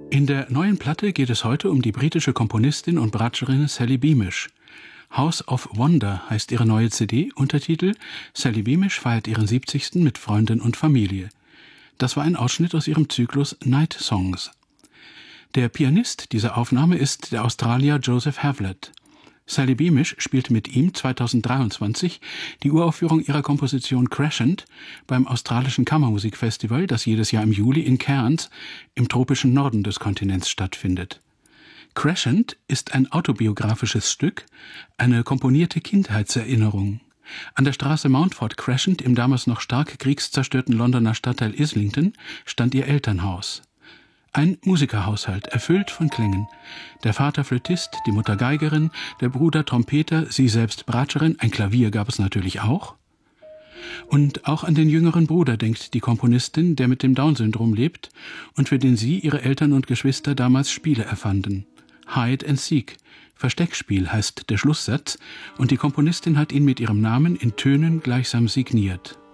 In der neuen Platte geht es heute um die britische Komponistin und Bratscherin Sally Beamish. House of Wonder heißt ihre neue CD, Untertitel Sally Beamish feiert ihren 70. mit Freunden und Familie. Das war ein Ausschnitt aus ihrem Zyklus Night Songs. Der Pianist dieser Aufnahme ist der Australier Joseph Havlett. Sally Beamish spielte mit ihm 2023 die Uraufführung ihrer Komposition Crescent beim australischen Kammermusikfestival, das jedes Jahr im Juli in Cairns im tropischen Norden des Kontinents stattfindet. Crescent ist ein autobiografisches Stück, eine komponierte Kindheitserinnerung. An der Straße Mountford Crescent im damals noch stark kriegszerstörten Londoner Stadtteil Islington stand ihr Elternhaus. Ein Musikerhaushalt, erfüllt von Klängen. Der Vater Flötist, die Mutter Geigerin, der Bruder Trompeter, sie selbst Bratscherin, ein Klavier gab es natürlich auch. Und auch an den jüngeren Bruder denkt die Komponistin, der mit dem Down-Syndrom lebt und für den sie, ihre Eltern und Geschwister damals Spiele erfanden. Hide and Seek, Versteckspiel heißt der Schlusssatz, und die Komponistin hat ihn mit ihrem Namen in Tönen gleichsam signiert.